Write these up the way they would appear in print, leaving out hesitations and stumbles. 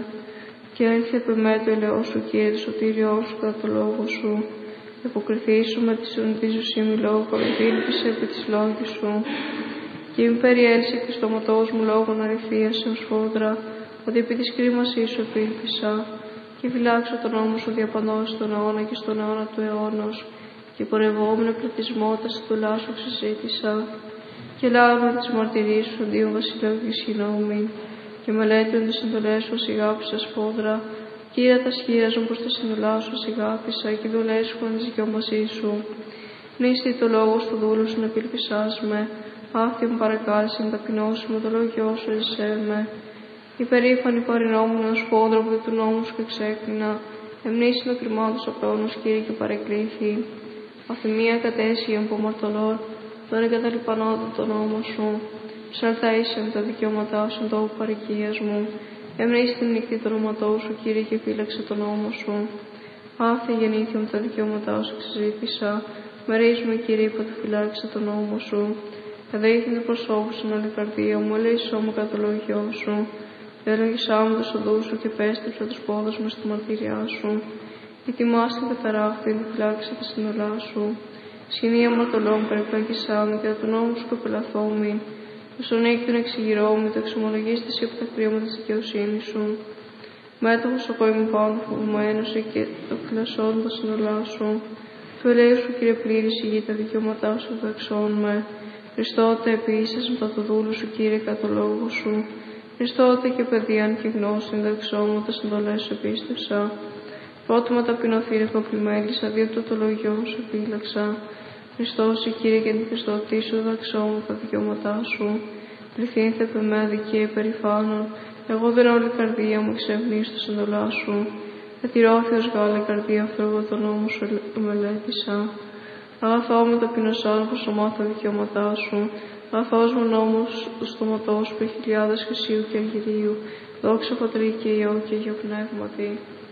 Και έρχεται με το ελαιός σου, Κύριε, το σωτήριό σου κατά το λόγο σου. Υποκριθήσου με τη συνοντίζουση μη λόγο, επίλπισε επί της λόγης σου. Και μη περιέλυσε και στο μοτός μου λόγων αρρυφίας έως φόδρα, ότι επί της κρίμασής σου επίλπισα. Και φυλάξω τον νόμο σου διαπανώς στον αιώνα και στον αιώνα του αιώνος. Και πορευόμενο πληθυσμό τα συντολά σου συζήτησα. Και λάβουμε τις μαρτυρίες σου, Δίον Βασιλέου και συγγνώμη. Και μελέτουν τις συντολές σου, σιγάπησα σφόδρα. Κύριε, τα σχήραζον προς τα συντολά σου, σιγάπησα. Και δουλές σου τις δικαιώμασή σου. Νίστη το λόγο στο δούλο σου να επιλπισάς με. Άφθιον παρακάλεσε να ταπεινώσει με το λόγιο σου, εσέ με. Υπερήφανη παρεινόμουν ως φόδρα από του νόμου σου και ξέκλεινα. Εμνήσει το κρυμάτος απρόνος, Κύριε, και παρεκκλήθη. Αφημία κατέσιον που μαρτωλών, τον εγκαταλειπανόταν τον νόμο σου. Ψαλταίσιον τα δικαιώματά σου, τόπου παροικίας μου. Εμνήσει την νυχτή του όνοματό σου, Κύριε, και φύλαξε τον νόμο σου. Άφθη γεννήθη μου τα δικαιώματά σου, ξεζήτησα. Μερίζουμε, Κύριε, που του φυλάξε τον νόμο σου. Εδρύχθη του προσώπου στην όλη καρδία μου, ελέησό μου κατά το λόγιό σου. Διαλογισά μου τους οδούς σου και πέστρεψα τους πόδους μου στη μαρτυριά σου. Ετοιμάσαι την καταράχτη, τη φυλάξε τα σύνολά σου. Σχοινία μαρτωλών περιπλάκησά μου και του νόμου σου κοπελαθόμη. Το σονίκι τον εξηγηρώμη, το εξομολογίστηση από τα χρήματα της δικαιοσύνης σου. Μέτοχος ο κόημου πάνω φοβουμένος και το φυλασσόν τα σύνολά σου. Του ελέου σου, Κύριε, πλήρης η γη, τα δικαιώματά σου δεξών με. Χριστότε επίσης με το δούλου σου, Κύριε, κατά το λόγο σου. Χριστότε και παιδείαν και γνώση δεξόμου τα συντολές σου επίστευσα. Πρότιμα ταπεινωθήρευμα πλημέλησα, διότι το λόγιο σου φύλαξα. Χριστός, Κύριε, και την Χριστωτή σου δεξόμου τα δικαιώματά σου. Πληθύνθε με με αδικία υπερηφάνων. Εγώ δεν όλη καρδία μου ξευνήσω τα συντολά σου. Ετηρώθιος γάλα καρδία, φεύγω τον νόμο σου μελέτησα. Αγαθό μου ταπεινωσάν πως ομάθα δικαιώματά σου. Αγαθός μου νόμος του στοματός σου, χιλιάδες χρυσίου και αργυρίου. Δόξα Πατρί και Υιό και Υιό Πνεύματι.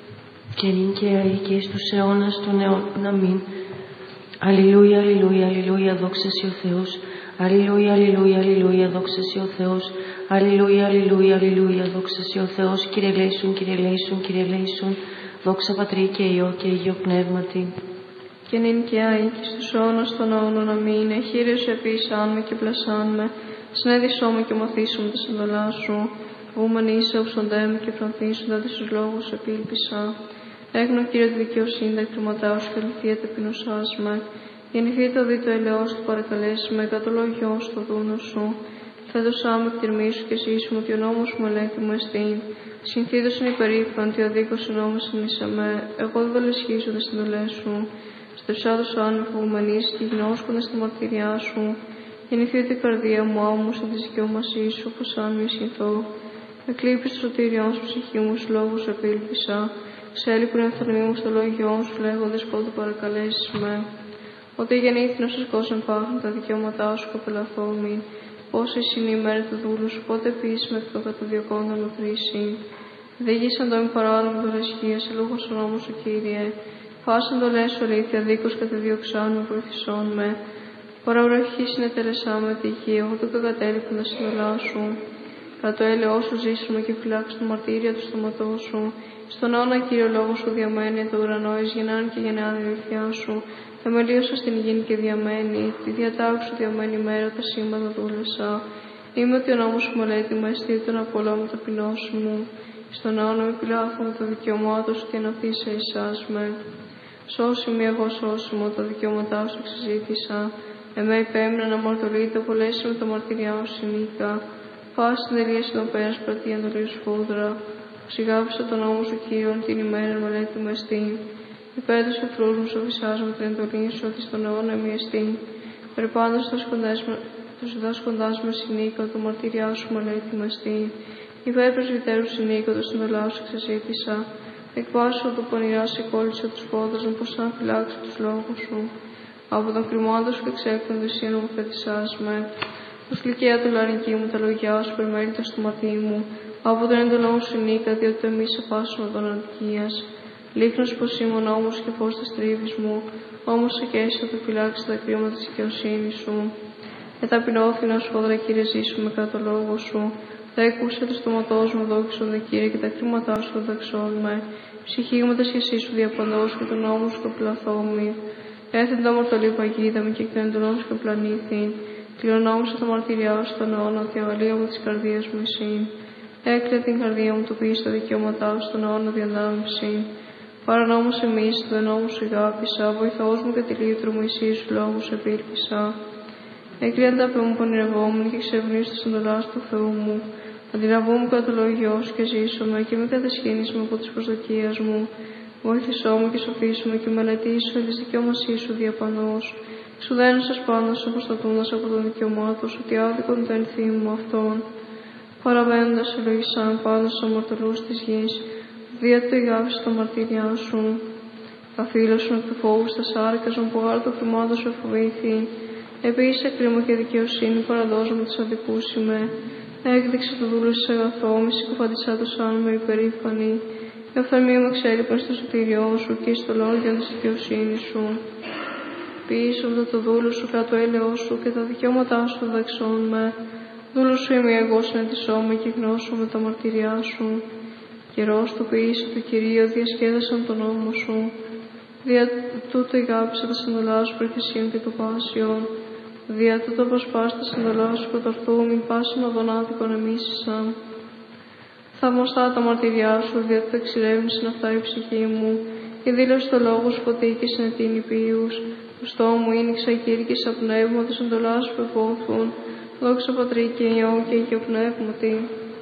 Και νυν και αεί και εις τους αιώνας των αιώνων. Αμήν. Αλληλούια, αλληλούια, αλληλούια, δόξα σοι ο Θεός. Αλληλούια, αλληλούια, αλληλούια, δόξα σοι ο Θεός. Αλληλούια, αλληλούια, αλληλούια, δόξα σοι ο Θεός. Κύριε ελέησον, Κύριε ελέησον, Κύριε ελέησον. Δόξα Πατρί και Υιό και Υιό Πνεύματι. Και νυν και αεί και στους αιώνας των αιώνων. Αμήν. Εχείριος επίησάν με και πλασάν με. Συνέδισό με και μαθήσου με τα συντολά σου. Βούμεν είσαι οψοντέ με και φρονθήσοντα τη στους λόγους επίλπισα. Έγνω, Κύριε, τη δικαιοσύνη τα εκκλήματά σου και αληθεία ταπεινωσάς με. Γεννηθεί το δι το ελαιός του παρακαλέσει με, κατά το λόγιό σου το δούνο σου. Φέτοσά με εκτιρμήσου και ζήσουμε ότι ο νόμος μου ελέγχει μου εστίν. Συνθήτως είναι υπερήφανο ότι ο δίκος ο νόμος συνήσαμε. Εγώ δεν δολεσχίζω τις συντολές σου. Στευσάδος ο άνευ φοβουμενής και γνώσκοντας τη μαρτυριά σου. Γεννηθεί την καρδία μου άμμουσα τη δικαιώμασή σου, όπως αν μη συνθώ. Εκλείπεις το σωτήριόν σου ψυχή μου, στους λόγους επίλπισα. Ξέλιπουν ευθορμοί μου στο λόγιό σου, λέγοντες πότε παρακαλέσεις με. Ότι γεννήθη να σας κόσμουν πάθουν τα δικαιώματά σου, κοπελαθόμη. Πόσες είναι η μέρα του δούλου σου, πότε πεις με το καταδιωκόντων με κρίση. Δίγησαν το μη παράδομο δολεσχεία, σε λόγω στον νόμο σου, Κύριε. Φάσαν το λες σου αλήθεια, δίκος καταδιωξάν με βοηθησόν με. Παραουραχή συνετέλεσά με τη γη, εγώ το κατέληπουν τα σύνολά σου. Κατά το έλεό σου ζήσουμε και φυλάξου το μαρτύρια του στοματό σου. Στον αιώνα, Κύριε, ο λόγος σου διαμένει, το ουρανό εις γεννάν και γεννάν η αληθιά σου. Θεμελίωσα στην υγιεινή και διαμένει, τη διατάξου διαμένει μέρα, τα σύμπαντα δούλεσα. Είμαι ότι ο νόμος σου μελέτη με αισθήτων από όλο μου ταπεινώσου μου. Στον αιώνα μη πειλάθω με το δικαιωμάτο σου και αναθήσα εσάς με. Σώσει με εγώ σώσει μου, τα δικαιώματά σου ξεζήτησα. Εμέ υπέμεινα να μαρτωρείτε, απολέσει με τα μαρτυριά σου συνήκα. Φάση την τελεία συνοπέρας πρατεία εντολή σου φόδρα. Σιγάπησα τον νόμο σου, Κύριον, την ημέρα μελέτη με εστίν. Υπέρ τους εχθρούς μου σοφισάζω με την εντολή σου, ότι στον αιώνα μη εστίν. Περιπάντως τους διδάσκοντάς με συνήκα, το μαρτυριά σου μελέτη με εστίν. Υπέρ πρεσβυτέρου συνήκα, το συνολά σου ξεζήτησα. Εκβάσω το πονηρά σε κόλλησε τους πόδας μου, πως αν φυλάξω τους λόγους σου. Από τον κρυμάντο σου και ξέκλον τη σύνο μου φετισάς με. Ως γλυκαία του λαρική μου τα λογιά σου περιμέλητα στο ματί μου. Από τον έντονό σου νίκα, διότι εμείς σε πάσουμε τον αδικίας. Λίχνος πως ήμουν όμως και φως της τρίβης μου. Όμως σε κέσαι το φυλάξει τα κρίματα της δικαιοσύνης σου. Εταπεινώθη να σου φόδρα, Κύριε, ζήσουμε κατά το λόγο σου. Έκουσε το στοματός μου, δόξον δε Κύριε, και τα κρίματά σου δεξών με. Ψυχή μου τα σχεσί σου διαπαντός και τον νόμο σου πλαθόμη. Έθεν τα μορταλή παγίδα μου και εκτέντονός και πλανήθην. Κληρονόμησα τα μαρτυριά σου στον αιώνα, ότι αγαλία μου της καρδίας μου εσύν. Έκλαια την καρδία μου το πεις τα δικαιώματά σου στον αιώνα διανάμψην. Παρανόμους εμείς, το ενόμου σου αγάπησα, βοηθός μου και τη λύτρου μου εσύ σου λόγους επίλπισα. Έκλεια τα παι μου πονηρευόμουν και ξευνήσω τα εντολάς του Θεού μου. Αντιλαβούμε κατά το λόγιό σου και ζήσομαι και μην κατασχύνεις με από τις προσδοκίες μου. Βοήθησό μου και σοφίσου με και μελετήσου εν της δικαιώμασής σου διαπανώς. Ξουδένωσες πάνω σου προστατούντας από τον δικαιωμάτο σου, ότι άδικον το ενθύμου αυτόν. Παραβαίνοντας ευλογησάν πάνω στους αμαρτωλούς της γης, δια του ηγάψεις τα μαρτύριά σου. Καθήλωσον εκ του φόβου στα σάρκαζον που γάρ το κτημάτο σου εφοβήθη. Επίσης κρίμα και δικαιοσύνη παραδόζω με τους αδικούς είμαι. Έκδειξε το δούλο σε αγαθό, μη συκοφαντισά το σαν με υπερήφανη. Η οφθαλμή μου εξέλιπαν στο σωτήριό σου και στο λόγιο της δικαιοσύνης σου. Πίσω το δούλο σου κάτω έλεος σου και τα δικαιώματά σου δεξών με. Δούλο σου είμαι εγώ συναντησώ με και γνώσω με τα μαρτυριά σου. Καιρός του ποιήσε του Κυρίου διασκέδασαν τον νόμο σου. Δια τούτο ηγάπησα τα σαντολά σου πρεχεσίων και του πάσιον. Δια τούτο προσπάστα τα σαντολά σου προτορθού μην πάσιν οδον άδικον εμίσησαν. Θαυμαστά τα μαρτυριά σου, δια τούτο εξηρεύνησαν αυτά η ψυχή μου. Και δήλωσε το λόγο σου ποτήκησαν την υπείους. Το στόμα μου ήνιξα κήρυκησα πνεύμα, τα σαντολά σου πεπόθουν. Δόξα Πατρί και Υιό και Αγίο Πνεύματι.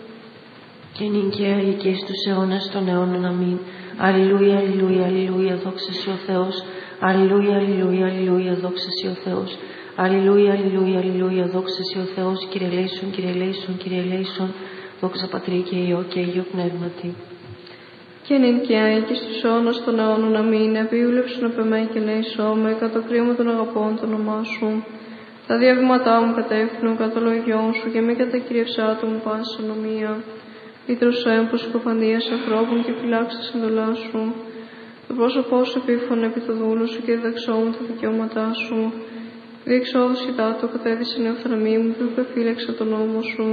Και νυν και αεί και εις τους αιώνας των αιώνων αμήν. Αλληλούια, αλληλούια, αλληλούια, δόξα σοι ο Θεός. Αλληλούια, αλληλούια, αλληλούια, δόξα σοι ο Θεός. Αλληλούια, αλληλούια, αλληλούια, δόξα σοι ο Θεός. Κύριε ελέησον, Κύριε ελέησον, Κύριε ελέησον. Δόξα Πατρί και Υιό και Αγίο Πνεύματι. Και νυν και αεί και στους αιώνας των αιώνων αμήν. Επίβλεψον απ' εμέ και ελέησό με, κατ' το κρίμα των αγαπών το όνομά σου. Τα διαβήματά μου κατεύθυνουν κατά το λόγιό σου και μη κατακυριευσά το μου πάση ονομία. Λύτρωσέ μου προς συκοφαντίας ανθρώπων και φυλάξε τα σύντολά σου. Το πρόσωπό σου επίφωνε επί το δούλο σου και διδαξώ μου τα δικαιώματά σου. Διεξόδου σιτάτο κατέδυσε η οφθαλμή μου που υπεφύλαξα τον νόμο σου.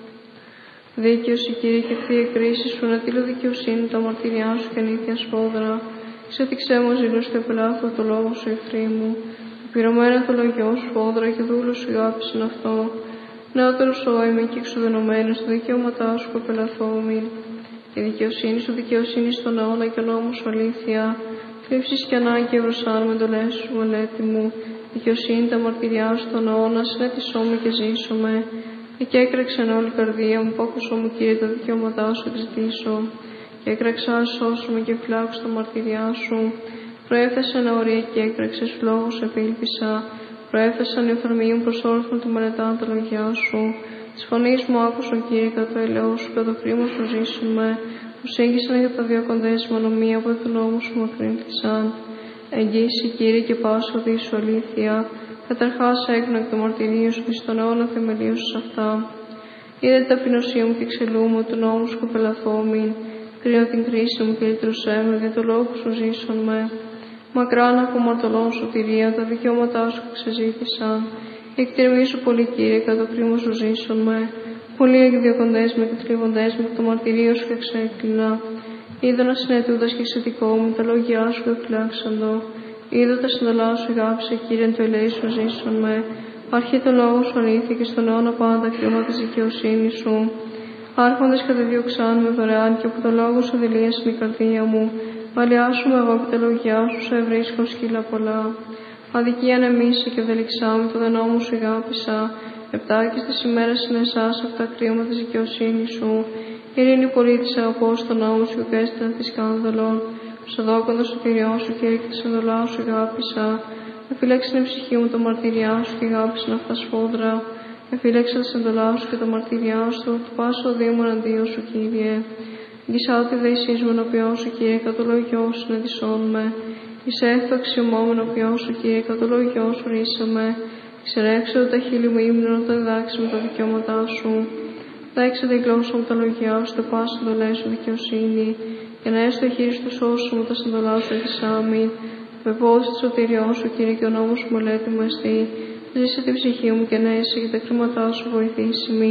Δίκαιος η Κύριε και ευθεία κρίση σου, να τύλω δικαιοσύνη τα μαρτυριά σου και ανήθεια σφόδρα. Ξέτυξέ μου ζήλος και απελάθω το λόγο σου εχθροί μου. Πυρωμένα το λογιό σου φόδρα και δούλο σου αγάπησαν αυτό. Νεότερο είμαι και εξουδενωμένο στο δικαιώματά σου που απελαθόμην. Η δικαιοσύνη σου δικαιοσύνη στον αιώνα και ο νόμος σου αλήθεια. Θλίψεις και ανάγκη ευρωσάν με εντολές σου μελέτη μου. Δικαιοσύνη τα μαρτυριά σου στον αιώνα, συνέτησό με και ζήσω με. Και έκραξαν όλη η καρδία μου, που άκουσό μου Κύριε τα δικαιώματά σου εξητήσω. Και έκραξα, σώσου με και φυλάξω τα μαρτυριά σου. Προέφθασαν ορία και έκραξε λόγους επίλπισα. Προέφθασαν η οφθαλμή μου προς όρθμα του μελετάν τα λόγια σου. Της φωνής μου άκουσον Κύριε κατά το ελαιό σου, κατά το χρήμα σου ζήσουμε. Μου σύγχυσαν για τα δύο κοντές μου ανομία, από τον νόμο σου μακρύνθησαν. Εγγύηση Κύριε και πάσο δι σου αλήθεια. Καταρχάς έκνα εκ το μαρτυρίου σου, στον αιώνα θεμελίωσες αυτά. Είδε την ταπεινωσία μου και εξελούμαι, του νόμου σου κοπελαθόμην. Κρίνω την κρίση μου και λύτρωσέ με, για το λόγο σου ζήσον με. Μακράν από μαρτωλών σωτηρία, τα δικαιώματά σου ξεζήτησαν. Εκτιμήσω πολύ Κύριε, κατά το κρίμα σου ζήσον με. Πολλοί εκδιωκοντές με και θλίβοντές με, το μαρτυρίο σου και ξέκλεινα. Είδω να συνετούδας και εξαιτικό μου, τα λόγια σου εκφυλάξαντο. Είδω τα συντολά σου αγάπησε, Κύριε, εν το ελέη σου ζήσον με. Αρχή το λόγο σου αλήθεια και στον αιώνα πάντα κρίμα της δικαιοσύνης σου. Άρχοντες κατεδίωξαν με δωρεάν και από το λόγο σου δηλίασαν η καρδία μου. Παλιάσουμε εγώ και τα λόγια σου σε βρίσκω σκύλα πολλά. Αδικία ανεμίσα και δελιξάμι, το δενό μου σου αγάπησα. Επτάκης τις ημέρες είναι εσάς αυτά κρίωμα της δικαιοσύνης σου. Ειρήνη πολίτης αγαπώ στον νόμο σου και έστειλα τη σκάνδαλον. Στο δόκοντα σωτηριό σου, Κύριε, και τη εντολά σου αγάπησα. Εφύλαξε την ψυχή μου τα μαρτυριά σου και αγάπησαν αυτά σφόδρα. Εφύλαξε τα εντολά σου και τα μαρτυριά σου, του πάσο δήμου εναντίον σου, Κύριε. Γυσάω τη δεησής μου ενωπιών σου, Κύριε, κατ' το λόγιό σου συνεδισών με. Εισέχθω αξιωμόμαι ενωπιών σου, Κύριε, κατ' το λόγιό σου ρίσαμε. Ξερέξω τα χείλη μου ύμνο να τα διδάξει με τα δικαιώματά σου. Δέξε τη γλώσσα μου τα λόγια σου, το πάσο εντολέ σου δικαιοσύνη. Και να έστω χείρι του σώσου μου τα συντολά σου εξάμει. Βεβαιώσει το σωτήριό σου, Κύριε, και ο νόμος σου μελέτη μου εστί. Ζήσε την ψυχή μου και νέσε και τα κρίματά σου βοηθήσιμη.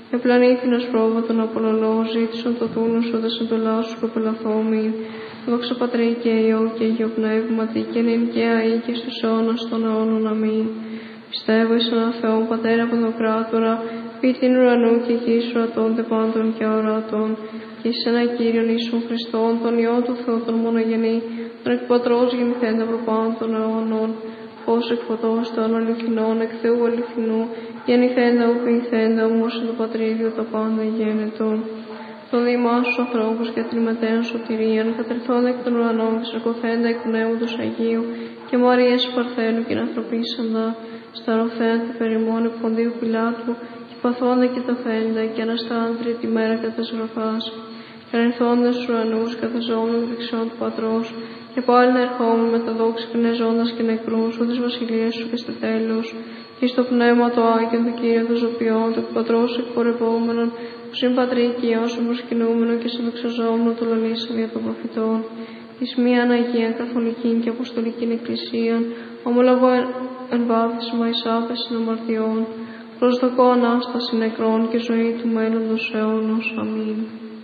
Επλανήθηνος πρόβατον απολολό, ζήτησον το δούλον σου, δε συντολά σου κοπελαθόμην. Δόξα Πατρί και Υιό και Υιό Πνεύματι, και νυν και αεί και στους αιώνας των αιώνων. Αμήν. Πιστεύω εις έναν Θεόν Πατέρα Παντοκράτορα, ποιητήν ουρανού και γης ουρατών τε πάντων και αοράτων, και εις έναν Κύριον Ιησούν Χριστόν, τον Υιό του Θεού τον μονογενή, τον εκ Πατρός γεννηθέντα προπάντων των αιώνων, φως εκ φωτός των αληθινών, εκ Θεού αληθινού, γεννηθέντα ου ποιηθέντα, όμως εν το Πατρίδιο τα πάντα γένετον. Το δείμά σου ανθρώπους και την μετέαν σωτηρίαν, κατερθόντα εκ των ουρανών, ξερκωθέντα εκ Πνεύματος Αγίου, και Μαρίας Παρθένου και ανθρωπίσαντα, σταρωθέντα περιμών επ' Ποντίου Πιλάτου, και παθώντα και ταφέντα, και αναστάν τρίτη μέρα κατά σγραφάς, και ανερθόντα στους ουρανούς, καθεζόμενο δεξιόν του Πατρός, και πάλι να ερχόμουν με τα δόξη κνεζώντας και νεκρούς, ου της βασιλείας σου και στο τέλος, και στο πνεύμα το Άγιον του Κύριου των Ζωπιών, του Πατρός εκπορευόμενον, που συμπατρί και Υιός προσκυνούμενο και συνδοξαζόμενο το λαλήσαν δια των προφητών, εις μίαν Αγία Καθολική και Αποστολική Εκκλησία, ομολογώ εν βάπτισμα εις άπεσιν αμαρτιών, προσδοκώ Ανάσταση νεκρών και ζωή του μέλλοντος αιώνος. Αμήν.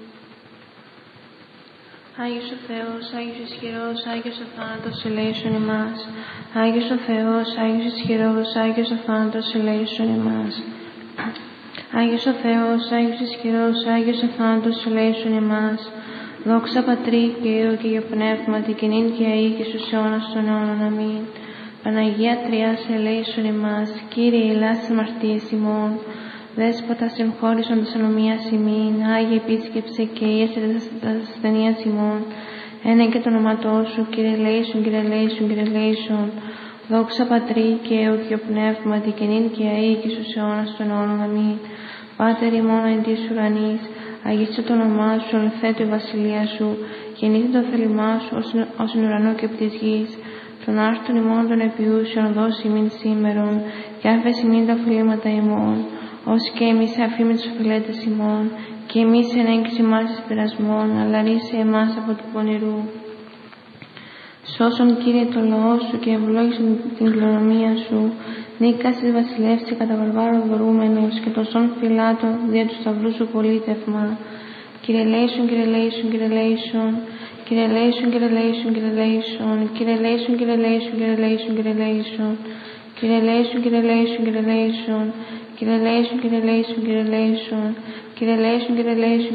Άγιος ο Θεός, Άγιος ισχυρός, Άγιος ο θάνατος, ελέησον ημάς. Άγιος ο Θεός, Άγιος ισχυρός, Άγιος ο θάνατος, ελέησον ημάς. Άγιος ο Θεός, Άγιος ισχυρός, Άγιος ο θάνατος, ελέησον ημάς. Δόξα Πατρί και Υιό και Υιό Πνεύματι, και νυν και αεί και στους αιώνας των αιώνων. Αμήν. Παναγία Τριάς, ελέησον ημάς. Κύριε, ελάς τις αμαρτίες ημών. Δέσποτα συγχώρησον της ανομίας ημίν, Άγιε επίσκεψε και ίεσε τα ασθενείας ημών. Ένε και το όνοματό σου, Κύριε ελέησον, Κύριε ελέησον, Κύριε ελέησον. Δόξα Πατρί και Υιό και Υιό Πνεύματι, και νυν και αεί και στους αιώνας των αιώνων. Αμήν. Πάτερ ημών εν της ουρανής, αγίασε το όνομά σου, ελθέτω η βασιλεία σου, γεννήθη το θέλημά σου, ως εν ουρανό και επί της γης. Τον άρτον ημών των επιούσεων δώσει ημίν σήμερον, και άφεση ημίν τα οφειλήματα ημών, ως και εμείς αφήμεν τους οφειλέτες ημών, και εμείς εν έγκυση μας εις πειρασμών, αλλά ρίσε εμάς από του πονηρού. Σώσον, Κύριε, το λαό σου και ευλόγησον την κληρονομία σου, νίκας της βασιλεύς και κατά βαρβάρο δωρούμενος, και το σών φυλάτο δια του σταυρού σου πολίτευμα. Κύριε ελέησον, Κύριε ελέησον, Κύριε ελέησον, Κύριε ελέησον, Κύριε ελέησον, Κύριε ελέησον, Κύριε ελέησον, Κύριε ελέησον, Κύριε ελέησον, Κύριε ελέησον, Κύριε ελέησον, Κύριε ελέησον, Κύριε ελέησον, Κύριε ελέησον, Κύριε ελέησον, Κύριε ελέησον, Κύριε ελέησον, Κύριε ελέησον,